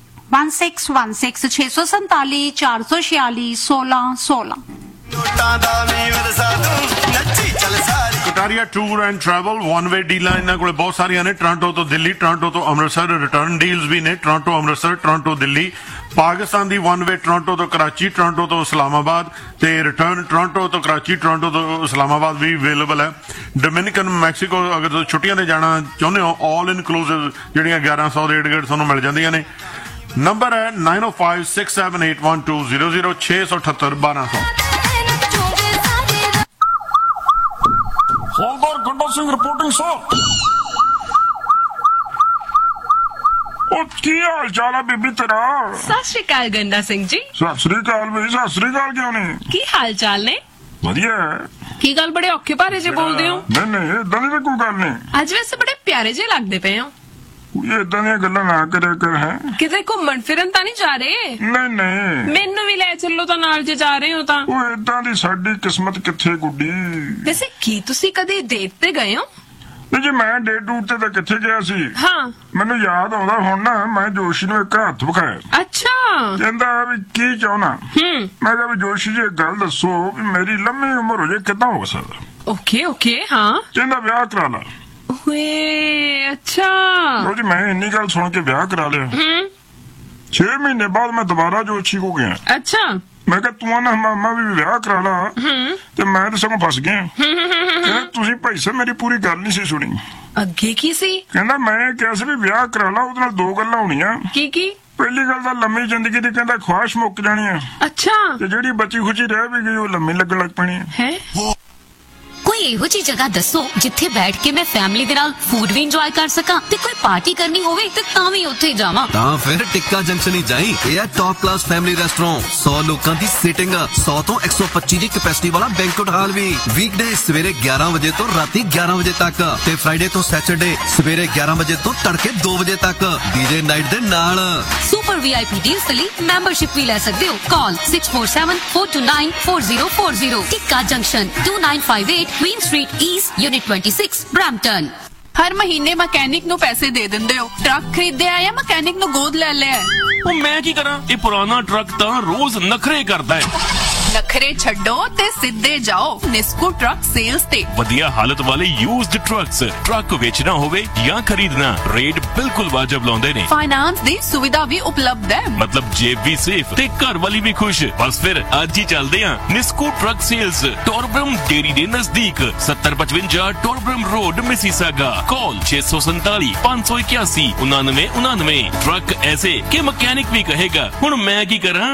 647-446-1616। ਨੋਟਾਂ ਦਾ ਵੀ ਵਰਸਾ ਦੂੰ ਨੱਚੀ ਚੱਲ ਸਾਰੀ। Kataria tour and travel one way ਡੀਲਾਂ ਇਹਨਾਂ ਕੋਲ ਬਹੁਤ ਸਾਰੀਆਂ ਨੇ, ਟੋਰਾਂਟੋ ਤੋਂ ਦਿੱਲੀ, ਟੋਰਾਂਟੋ ਤੋਂ ਅੰਮ੍ਰਿਤਸਰ, ਰਿਟਰਨ ਡੀਲਸ ਵੀ ਨੇ, ਟੋਰਾਂਟੋ ਅੰਮ੍ਰਿਤਸਰ, ਟੋਰਾਂਟੋ ਦਿੱਲੀ, ਪਾਕਿਸਤਾਨ ਦੀ ਵਨ ਵੇ ਟੋਰਾਂਟੋ ਤੋਂ ਕਰਾਚੀ, ਟੋਰਾਂਟੋ ਤੋਂ ਇਸਲਾਮਾਬਾਦ ਤੇ ਰਿਟਰਨ ਟੋਰਾਂਟੋ ਤੋਂ ਕਰਾਚੀ, ਟੋਰਾਂਟੋ ਤੋਂ ਇਸਲਾਮਾਬਾਦ ਵੀ ਅਵੇਲੇਬਲ ਹੈ। ਡੋਮਿਨਿਕਨ ਮੈਕਸੀਕੋ ਅਗਰ ਤੁਸੀਂ ਛੁੱਟੀਆਂ ਤੇ ਜਾਣਾ ਚਾਹੁੰਦੇ ਹੋ, ਆਲ ਇਨਕਲੂਸਿਵ ਜਿਹੜੀਆਂ 1100 ਰੇਟ ਗੇਟ ਤੁਹਾਨੂੰ ਮਿਲ ਜਾਂਦੀਆਂ ਨੇ। ਨੰਬਰ ਹੈ 9056781200 678-1200। ਹੌਲਦਾਰ ਗੰਡਾ ਸਿੰਘ ਰਿਪੋਰਟਿੰਗ ਸਰ। ਉਹ ਕੀ ਹਾਲ ਚਾਲ ਆ ਬੀਬੀ ਤੇਰਾ? ਸਤਿ ਸ਼੍ਰੀ ਅਕਾਲ ਗੰਡਾ ਸਿੰਘ ਜੀ। ਸਤਿ ਸ੍ਰੀ ਅਕਾਲ ਬਈ, ਸਤਿ ਸ੍ਰੀ ਅਕਾਲ ਕਿਉਂ ਨਹੀਂ? ਕੀ ਹਾਲ ਚਾਲ ਨੇ? ਵਧੀਆ। ਕੀ ਗੱਲ ਬੜੇ ਔਖੇ ਭਾਰੇ ਜੇ ਬੋਲਦੇ ਹੋ? ਨਹੀਂ ਏਦਾਂ ਦੀ ਤਾਂ ਕੋਈ ਗੱਲ ਨਹੀਂ। ਅੱਜ ਵੈਸੇ ਬੜੇ ਪਿਆਰੇ ਜੇ ਲੱਗਦੇ ਪਏ ਹੋ। ਇਹ ਏਦਾਂ ਦੀਆਂ ਗੱਲਾਂ ਨਾ ਕਰਿਆ ਕਰ। ਹੈ ਕਿਤੇ ਘੁੰਮਣ ਫਿਰਨ ਤਾਂ ਨਹੀਂ ਜਾ ਰਹੇ? ਨਹੀਂ ਮੈਨੂੰ ਵੀ ਲੈ ਚੱਲੋ ਤਾਂ ਨਾਲ ਜੇ ਜਾ ਰਹੇ ਹੋ ਤਾਂ। ਉਹ ਏਦਾਂ ਦੀ ਸਾਡੀ ਕਿਸਮਤ ਕਿੱਥੇ ਗੁੱਡੀ। ਵੈਸੇ ਕੀ ਤੁਸੀਂ ਕਦੇ ਡੇਟ ਤੇ ਗਏ ਹੋ? ਨਹੀਂ ਜੀ, ਮੈਂ ਡੇਟ ਡੂਟ ਤੇ ਤਾਂ ਕਿੱਥੇ ਗਿਆ ਸੀ। ਹਾਂ ਮੈਨੂੰ ਯਾਦ ਆਉਂਦਾ ਹੁਣ ਨਾ, ਮੈਂ ਜੋਸ਼ੀ ਨੂੰ ਇੱਕ ਹੱਥ ਵਿਖਾਇਆ। ਅੱਛਾ। ਕਹਿੰਦਾ ਵੀ ਕੀ ਚਾਹੁੰਦਾ? ਮੈਂ ਕਿਹਾ ਵੀ ਜੋਸ਼ੀ ਜੀ ਇੱਕ ਗੱਲ ਦੱਸੋ ਵੀ ਮੇਰੀ ਲੰਮੀ ਉਮਰ ਹੋ ਜਾਏ ਕਿੱਦਾਂ ਹੋ ਸਕਦਾ? ਓਕੇ ਹਾਂ। ਕਹਿੰਦਾ ਵਿਆਹ ਕਰਾ ਲਾ। ਓਏ ਅੱਛਾ। ਉਹ ਜੀ ਮੈਂ ਇੰਨੀ ਗੱਲ ਸੁਣ ਕੇ ਵਿਆਹ ਕਰਾ ਲਿਆ। 6 ਮਹੀਨੇ ਬਾਅਦ ਮੈਂ ਦੁਬਾਰਾ ਜੋਸ਼ੀ ਕੋ ਗਿਆ। ਅੱਛਾ। ਮੈਂ ਕਿਹਾ ਤੂੰ ਨਾ ਮਾਮਾ ਵੀ ਵਿਆਹ ਕਰਾ ਲਾ, ਤੇ ਮੈਂ ਤਾਂ ਸਗੋਂ ਫਸ ਗਿਆ। ਕਹਿੰਦਾ ਤੁਸੀਂ ਭਾਈ ਸਾਹਿਬ ਮੇਰੀ ਪੂਰੀ ਗੱਲ ਨਹੀਂ ਸੀ ਸੁਣੀ। ਅੱਗੇ ਕੀ ਸੀ? ਕਹਿੰਦਾ ਮੈਂ ਕਿਹਾ ਸੀ ਵੀ ਵਿਆਹ ਕਰਾ ਲਾ, ਉਹਦੇ ਨਾਲ 2 ਗੱਲਾਂ ਹੋਣੀਆਂ। ਕੀ? ਪਹਿਲੀ ਗੱਲ ਤਾਂ ਲੰਮੀ ਜ਼ਿੰਦਗੀ ਦੀ ਕਹਿੰਦਾ ਖੁਆਇਸ਼ ਮੁੱਕ ਜਾਣੀ ਆ, ਅੱਛਾ। ਤੇ ਜਿਹੜੀ ਬਚੀ ਖੁਚੀ ਰਹਿ ਵੀ ਗਈ ਉਹ ਲੰਮੀ ਲੱਗਣ ਲੱਗ ਪੈਣੀ ਹੈ। ਕੋਈ ਇਹੋ ਜਿਹੀ ਜਗ੍ਹਾ ਦੱਸੋ ਜਿੱਥੇ ਬੈਠ ਕੇ ਮੈਂ ਫੈਮਿਲੀ ਦੇ ਨਾਲ ਫੂਡ ਵੀ ਇੰਜੋਏ ਕਰ ਸਕਾਂ ਤੇ ਕੋਈ ਪਾਰਟੀ ਕਰਨੀ ਹੋਵੇ ਤੇ ਤਾਂ ਵੀ ਉੱਥੇ ਜਾਵਾਂ। ਤਾਂ ਫਿਰ ਟਿੱਕਾ ਜੰਕਸ਼ਨ ਹੀ ਜਾਈ। ਇਹ ਹੈ ਟੌਪ ਕਲਾਸ ਫੈਮਿਲੀ ਰੈਸਟੋਰੈਂਟ, 100 ਲੋਕਾਂ ਦੀ ਸੀਟਿੰਗ, 100 ਤੋਂ 125 ਦੀ ਕੈਪੈਸਿਟੀ ਵਾਲਾ ਬੈਂਕੁਏਟ ਹਾਲ ਵੀ। ਵੀਕਡੇ ਸਵੇਰੇ 11 ਵਜੇ ਤੋਂ ਰਾਤੀ 11 ਵਜੇ ਤੱਕ ਤੇ ਫਰਾਈਡੇ ਤੋਂ ਸੈਟਰਡੇ ਸਵੇਰੇ 11 ਵਜੇ ਤੋਂ ਤੜਕੇ 2 ਵਜੇ ਤੱਕ ਡੀਜੇ ਨਾਈਟ ਦੇ ਨਾਲ। ਸੁਪਰ VIP ਡੀਲਸ ਲਈ ਮੈਂਬਰਸ਼ਿਪ ਵੀ ਲੈ ਸਕਦੇ ਹੋ। ਕਾਲ 6474294040। ਟਿੱਕਾ junction 2958 Queen Street East, Unit 26, Brampton। ਹਰ ਮਹੀਨੇ ਮਕੈਨਿਕ ਨੂੰ ਪੈਸੇ ਦੇ ਦਿੰਦੇ ਹੋ। ਟਰੱਕ ਖਰੀਦਿਆ ਜਾਂ ਮਕੈਨਿਕ ਨੂੰ ਗੋਦ ਲੈ ਲਿਆ? ਉਹ ਮੈਂ ਕੀ ਕਰਾਂ, ਇਹ ਪੁਰਾਣਾ ਟਰੱਕ ਤਾਂ ਰੋਜ਼ ਨਖਰੇ ਕਰਦਾ ਹੈ। ਨਖਰੇ ਛੱਡੋ ਤੇ ਸਿੱਧੇ ਜਾਓ ਨਿਸਕੋ ਟਰੱਕ ਸੇਲਸ ਤੇ। ਵਧੀਆ ਹਾਲਤ ਵਾਲੇ ਯੂਜ਼ਡ ਟਰੱਕਸ, ਟਰੱਕ ਵੇਚਣਾ ਹੋਵੇ ਜਾਂ ਖਰੀਦਣਾ, ਰੇਟ ਬਿਲਕੁਲ ਵਾਜਬ ਲਾਉਂਦੇ ਨੇ। ਫਾਈਨਾਂਸ ਦੀ ਸੁਵਿਧਾ ਵੀ ਉਪਲਬਧ ਹੈ। ਮਤਲਬ ਜੇਬ ਵੀ ਸੇਫ ਤੇ ਘਰ ਵਾਲੀ ਵੀ ਖੁਸ਼। ਬਸ ਫਿਰ ਅੱਜ ਹੀ ਚੱਲਦੇ ਆਂ ਨਿਸਕੋ ਟਰੱਕ ਸੇਲਸ, ਟੋਰਬਰਮ ਡੇਰੀ ਦੇ ਨਜ਼ਦੀਕ, 7055 ਟੋਰਬਰਮ ਰੋਡ, ਮਿਸੀਸਾਗਾ। ਕਾਲ 647-581-9999। ਟਰੱਕ ਐਸੇ ਕਿ ਮਕੈਨਿਕ ਵੀ ਕਹੇਗਾ ਹੁਣ ਮੈਂ ਕੀ ਕਰਾਂ।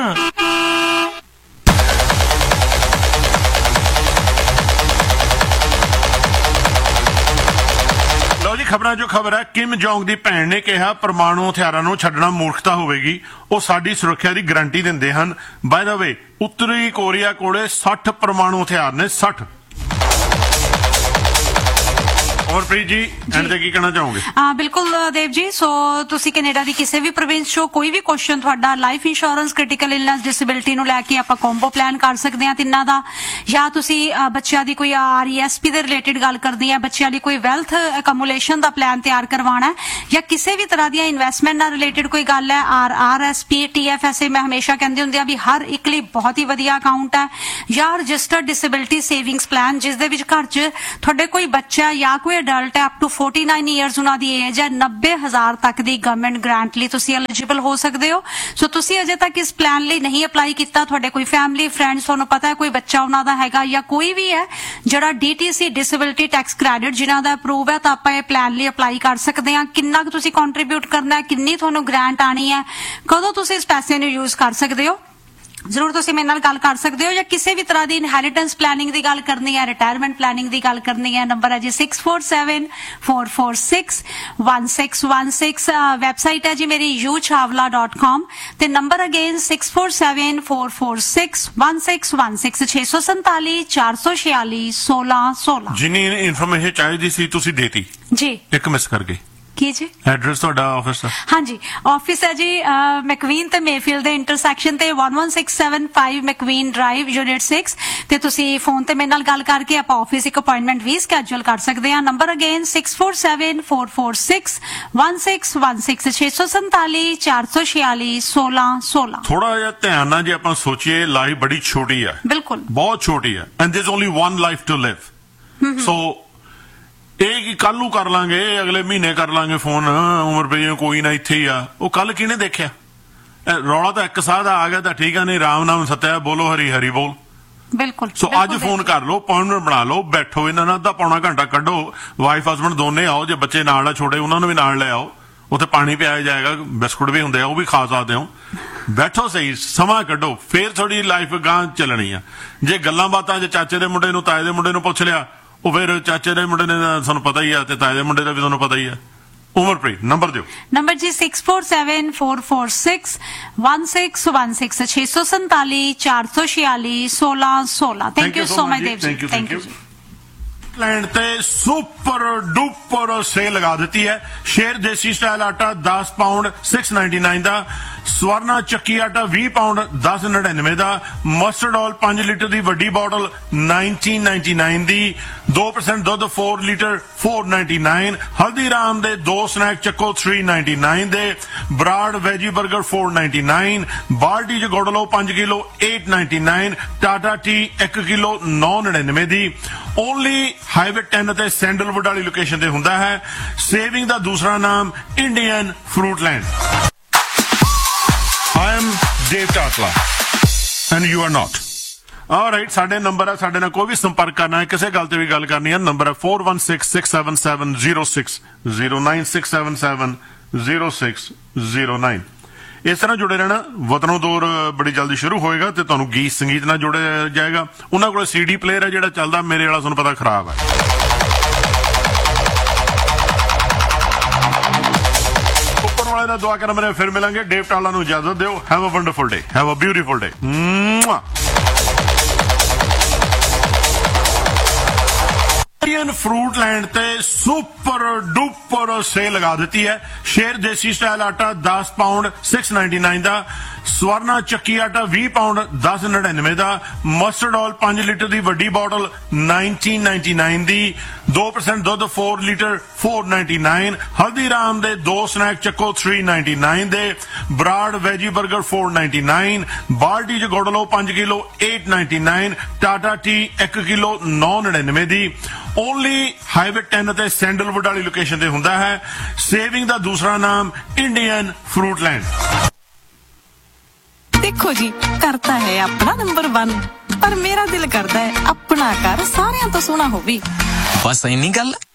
ਖਬਰਾਂ ਜੋ ਖਬਰ ਹੈ, ਕਿਮ ਜੋਂਗ ਦੀ ਭੈਣ ਨੇ ਕਿਹਾ ਪਰਮਾਣੂ ਹਥਿਆਰਾਂ ਨੂੰ ਛੱਡਣਾ ਮੂਰਖਤਾ ਹੋਵੇਗੀ। ਉਹ ਸਾਡੀ ਸੁਰੱਖਿਆ ਦੀ ਗਾਰੰਟੀ ਦਿੰਦੇ ਹਨ। ਬਾਏ ਦਾ ਵੇ, ਉੱਤਰੀ ਕੋਰੀਆ ਕੋਲੇ 60 ਪਰਮਾਣੂ ਹਥਿਆਰ ਨੇ। 60 ਉਮਰਪ੍ਰੀਤ ਜੀ ਐਂਡ ਤੇ ਕੀ ਕਹਿਣਾ ਚਾਹੋਗੇ? ਬਿਲਕੁਲ ਦੇਵ ਜੀ। ਸੋ ਤੁਸੀਂ ਕੈਨੇਡਾ ਦੀ ਕਿਸੇ ਵੀ ਪ੍ਰੋਵਿੰਸ ਚੋਂ ਕੋਈ ਵੀ ਕੁਐਸਚਨ ਤੁਹਾਡਾ life insurance, critical illness, disability ਨੂੰ ਲੈ ਕੇ ਆਪਾਂ ਕੰਬੋ ਪਲਾਨ ਕਰ ਸਕਦੇ ਹਾਂ ਤਿੰਨਾਂ ਦਾ, ਜਾਂ ਤੁਸੀਂ ਬੱਚਿਆਂ ਦੀ ਕੋਈ RESP ਦੇ ਰਿਲੇਟਡ ਗੱਲ ਕਰਦੀ ਹੈ, ਬੱਚਿਆਂ ਲਈ ਕੋਈ ਵੈਲਥ ਅਕਮੂਲੇਸ਼ਨ ਦਾ ਪਲਾਨ ਤਿਆਰ ਕਰਵਾਉਣਾ ਹੈ, ਜਾਂ ਕਿਸੇ ਵੀ ਤਰ੍ਹਾਂ ਦੀਆਂ ਇਨਵੈਸਟਮੈਂਟ ਨਾਲ ਰਿਲੇਟਡ ਕੋਈ ਗੱਲ ਹੈ, RRSP, TFSA ਮੈਂ ਹਮੇਸ਼ਾ ਕਹਿੰਦੀ ਹੁੰਦੀ ਆ ਵੀ ਹਰ ਇੱਕ ਲਈ ਬਹੁਤ ਹੀ ਵਧੀਆ ਅਕਾਊਂਟ ਹੈ, ਜਾਂ ਰਜਿਸਟਰਡ ਡਿਸੇਬਿਲਿਟੀ ਸੇਵਿੰਗਸ ਪਲਾਨ ਜਿਸ ਦੇ ਵਿੱਚ ਘਰ 'ਚ ਤੁਹਾਡੇ ਕੋਈ ਬੱਚਾ ਜਾਂ ਕੋਈ ਅਡਲਟ ਹੈ ਅਪ ਟੂ 49 ਇਅਰਸ ਉਹਨਾਂ ਦੀ ਏਜ ਹੈ, 90,000 ਤੱਕ ਦੀ ਗਵਰਨਮੈਂਟ ਗ੍ਰਾਂਟ ਲਈ ਤੁਸੀਂ ਐਲੀਜੀਬਲ ਹੋ ਸਕਦੇ ਹੋ। ਸੋ ਤੁਸੀਂ ਅਜੇ ਤੱਕ ਇਸ ਪਲਾਨ ਲਈ ਨਹੀਂ ਅਪਲਾਈ ਕੀਤਾ, ਤੁਹਾਡੇ ਕੋਈ ਫੈਮਿਲੀ ਫਰੈਂਡਸ ਤੁਹਾਨੂੰ ਪਤਾ ਹੈ ਕੋਈ ਬੱਚਾ ਉਹਨਾਂ ਦਾ ਹੈਗਾ ਜਾਂ ਕੋਈ ਵੀ ਹੈ ਜਿਹੜਾ DTC ਡਿਸੇਬਿਲਿਟੀ ਟੈਕਸ ਕ੍ਰੈਡਿਟ ਜਿਨ੍ਹਾਂ ਦਾ ਅਪਰੂਵ ਹੈ, ਤਾਂ ਆਪਾਂ ਇਹ ਪਲਾਨ ਲਈ ਅਪਲਾਈ ਕਰ ਸਕਦੇ ਹਾਂ। ਕਿੰਨਾ ਕੁ ਤੁਸੀਂ ਕੰਟਰੀਬਿਊਟ ਕਰਨਾ ਹੈ, ਕਿੰਨੀ ਤੁਹਾਨੂੰ ਗ੍ਰਾਂਟ ਆਣੀ ਹੈ, ਕਦੋਂ ਤੁਸੀਂ ਇਸ ਪੈਸੇ ਨੂੰ ਯੂਜ਼ ਕਰ ਸਕਦੇ ਹੋ, ਜ਼ਰੂਰ ਤੁਸੀਂ ਮੇਰੇ ਨਾਲ ਗੱਲ ਕਰ ਸਕਦੇ ਹੋ। ਜਾਂ ਕਿਸੇ ਵੀ ਤਰ੍ਹਾਂ ਦੀ ਇਨਹੈਰੀਟੈਂਸ ਪਲੈਨਿੰਗ ਦੀ ਗੱਲ ਕਰਨੀ ਹੈ, ਰਿਟਾਇਰਮੈਂਟ ਪਲੈਨਿੰਗ ਦੀ ਗੱਲ ਕਰਨੀ ਹੈ, ਨੰਬਰ ਹੈ ਜੀ 6474461616। ਵੈਬਸਾਈਟ ਹੈ ਜੀ ਮੇਰੀ youchawla.com ਤੇ ਨੰਬਰ ਅਗੇਨ 6474461616 647 446 1616। ਜਿੰਨੀ ਇਨਫੋਰਮੇਸ਼ਨ ਚਾਹੀਦੀ ਸੀ ਤੁਸੀਂ ਦੇਤੀ ਜੀ, ਇੱਕ ਮਿਸ ਕਰ ਗਏ। ਕੀ ਜੀ? ਐਡਰੈਸ ਤੁਹਾਡਾ ਆਫਿਸ ਦਾ? ਹਾਂਜੀ, ਆਫਿਸ ਹੈ ਜੀ ਮੈਕਵੀਨ ਤੇ ਮੇਫੀਲਡ ਦੇ ਇੰਟਰਸੈਕਸ਼ਨ ਤੇ 11675 ਮੈਕਵੀਨ ਡਰਾਈਵ ਯੂਨਿਟ 6 ਤੇ ਤੁਸੀਂ ਫੋਨ ਤੇ ਮੇਰੇ ਨਾਲ ਗੱਲ ਕਰਕੇ ਆਪਾਂ ਆਫਿਸ ਇੱਕ ਅਪਾਇੰਟਮੈਂਟ ਵੀ ਸਕੈਜੂਲ ਕਰ ਸਕਦੇ ਹਾਂ। Number again 6474461616 647 446 1616। ਥੋੜਾ ਜਿਹਾ ਧਿਆਨ ਨਾਲ ਜੇ ਆਪਾਂ ਸੋਚੀਏ, ਲਾਈਫ ਬੜੀ ਛੋਟੀ ਹੈ, ਬਿਲਕੁਲ ਬਹੁਤ ਛੋਟੀ ਹੈ, and ਦੇयर is only one life to ਲਿਵ। ਸੋ ਇਹ ਕੀ ਕੱਲ ਨੂੰ ਕਰ ਲਾਂਗੇ, ਅਗਲੇ ਮਹੀਨੇ ਕਰ ਲਾਂਗੇ ਫੋਨ, ਉਮਰ ਪਈ ਕੋਈ ਨਾ ਇੱਥੇ ਹੀ ਆ, ਉਹ ਕੱਲ ਕਿਹਨੇ ਦੇਖਿਆ? ਰੌਲਾ ਤਾਂ ਇੱਕ ਸਾਹ ਦਾ ਆ ਗਿਆ ਤਾਂ ਠੀਕ ਆ, ਨਹੀਂ ਰਾਮ ਨਾਮ ਸਤਿਆ ਬੋਲੋ, ਹਰੀ ਹਰੀ ਬੋਲ। ਬਿਲਕੁਲ। ਸੋ ਅੱਜ ਫੋਨ ਕਰ ਲਓ, ਅਪਾਇੰਟਮੈਂਟ ਬਣਾ ਲਓ, ਬੈਠੋ ਇਹਨਾਂ ਨਾਲ ਅੱਧਾ ਪੌਣਾ ਘੰਟਾ ਕੱਢੋ, ਵਾਈਫ ਹਸਬੈਂਡ ਦੋਨੇ ਆਓ, ਜੇ ਬੱਚੇ ਨਾਲ ਆ ਛੋਟੇ ਉਹਨਾਂ ਨੂੰ ਵੀ ਨਾਲ ਲੈ ਆਓ, ਉੱਥੇ ਪਾਣੀ ਪਿਆਇਆ ਜਾਏਗਾ, ਬਿਸਕੁਟ ਵੀ ਹੁੰਦੇ ਆ ਉਹ ਵੀ ਖਾ ਸਕਦੇ ਹੋ। ਬੈਠੋ ਸਹੀ, ਸਮਾਂ ਕੱਢੋ, ਫੇਰ ਥੋੜੀ ਲਾਈਫ ਗਾਂ ਚੱਲਣੀ ਆ। ਜੇ ਗੱਲਾਂ ਬਾਤਾਂ ਜੇ ਚਾਚੇ ਦੇ ਮੁੰਡੇ ਨੂੰ ਤਾਏ ਦੇ ਮੁੰਡੇ ਨੂੰ ਪੁੱਛ ਲਿਆ, ਉਹ ਫਿਰ ਚਾਚੇ ਦੇ ਮੁੰਡੇ ਨੇ ਤੁਹਾਨੂੰ ਪਤਾ ਹੀ ਆ ਤੇ ਤਾਏ ਦੇ ਮੁੰਡੇ ਦਾ ਵੀ ਤੁਹਾਨੂੰ ਪਤਾ ਹੀ ਆ। ਉਮਰਪ੍ਰੀਤ ਨੰਬਰ ਦਿਓ। ਨੰਬਰ ਜੀ 6474461616 647 446 1616। Thank you so much Dev ji. Thank you. Land ਤੇ ਸੁਪਰ ਡੂਪਰ ਸੇਲ ਲਗਾ ਦਿੱਤੀ ਹੈ। ਸ਼ੇਰ ਦੇਸੀ ਸਟਾਈਲ ਆਟਾ 10 ਪਾਉਂਡ 699 ਦਾ, ਸਵਰਨਾ ਚੱਕੀ ਆਟਾ 20 ਪਾਉਂਡ 1099 ਦਾ, ਮਸਟਰਡ ਆਇਲ 5 ਲੀਟਰ ਦੀ ਵੱਡੀ ਬੋਟਲ 1999 ਦੀ, 2% ਦੁੱਧ 4 ਲੀਟਰ 499, ਹਲਦੀਰਾਮ ਦੇ 2 ਸਨੈਕ ਚੱਕੋ 399 ਦੇ, ਬਰਾਡ ਵੈਜੀ 버ਗਰ 499, ਬਾਲਟੀ ਚ ਗੁੜ ਲਓ 5 ਕਿਲੋ 899, ਟਾਟਾ ਟੀ 1 ਕਿਲੋ 999 ਦੀ। ਓਨਲੀ ਹਾਈਵੇ 10 ਅਤੇ ਸੈਂਡਲਵੁੱਡ ਵਾਲੀ ਲੋਕੇਸ਼ਨ ਤੇ ਹੁੰਦਾ ਹੈ। ਸੇਵਿੰਗ ਦਾ ਦੂਸਰਾ ਨਾਮ Indian ਫਰੂਟਲੈਂਡ। I am Dave Tatla and you are not. Alright, ਸਾਡੇ ਨੰਬਰ ਹੈ, ਸਾਡੇ ਨਾਲ ਕੋਈ ਵੀ ਸੰਪਰਕ ਕਰਨਾ ਹੈ, ਕਿਸੇ ਗੱਲ ਤੇ ਵੀ ਗੱਲ ਕਰਨੀ ਹੈ, ਨੰਬਰ ਹੈ 4166770609 6770609। ਇਸ ਤਰ੍ਹਾਂ ਜੁੜੇ ਰਹਿਣਾ। ਵਤਨੋਂ ਦੌਰ ਬੜੀ ਜਲਦੀ ਸ਼ੁਰੂ ਹੋਏਗਾ ਤੇ ਤੁਹਾਨੂੰ ਗੀਤ ਸੰਗੀਤ ਨਾਲ ਜੋੜਿਆ ਜਾਏਗਾ। ਉਹਨਾਂ ਕੋਲ CD ਪਲੇਅਰ ਹੈ ਜਿਹੜਾ ਚੱਲਦਾ, ਮੇਰੇ ਵਾਲਾ ਤੁਹਾਨੂੰ ਪਤਾ ਖਰਾਬ ਹੈ। ਉੱਪਰ ਵਾਲੇ ਦਾ ਦੁਆ ਕਰਾਂ, ਮੇਰੇ ਫਿਰ ਮਿਲਾਂਗੇ। ਡੇਵ ਟਾਲਾ ਨੂੰ ਇਜਾਜ਼ਤ ਦਿਓ। Have a wonderful day, have a beautiful day. Indian ਫਰੂਟਲੈਂਡ ਤੇ ਸੁਪਰ ਡੂਪਰ ਸੇਲ ਲਗਾ ਦਿੱਤੀ ਹੈ। ਸ਼ੇਰ ਦੇਸੀ ਸਟਾਈਲ ਆਟਾ 10 ਪਾਉਂਡ 699 ਦਾ, ਸਵਰਨਾ ਚੱਕੀ ਆਟਾ 20 ਪਾਉਂਡ 1099 ਦਾ, ਮਸਟਰਡ ਆਇਲ 5 ਲੀਟਰ ਦੀ ਵੱਡੀ ਬੋਟਲ 1999 ਦੀ, 2% ਦੁੱਧ 4 ਲੀਟਰ 499, ਹਲਦੀਰਾਮ ਦੇ 2 ਸਨੈਕ ਚੱਕੋ 399 ਦੇ, ਬਰਾਡ ਵੈਜੀ 버ਗਰ 499, ਬਾਲਟੀ ਚ ਗੁੜ ਲਓ 5 ਕਿਲੋ 899, ਟਾਟਾ ਟੀ 1 ਕਿਲੋ 999 ਦੀ। ਓਨਲੀ ਹਾਈਵੇ 10 ਅਤੇ ਸੈਂਡਲਵੁੱਡ ਵਾਲੀ ਲੋਕੇਸ਼ਨ ਤੇ ਹੁੰਦਾ ਹੈ। ਸੇਵਿੰਗ ਦਾ ਦੂਸਰਾ ਨਾਮ ਇੰਡੀਅਨ ਫਰੂਟਲੈਂਡ। ਦੇਖੋ ਜੀ, ਕਰਤਾ ਹੈ ਆਪਣਾ ਨੰਬਰ 1, ਪਰ ਮੇਰਾ ਦਿਲ ਕਰਦਾ ਹੈ ਆਪਣਾ ਘਰ ਸਾਰਿਆਂ ਤੋਂ ਸੋਹਣਾ ਹੋਵੇ। ਬਸ ਇੰਨੀ ਗੱਲ।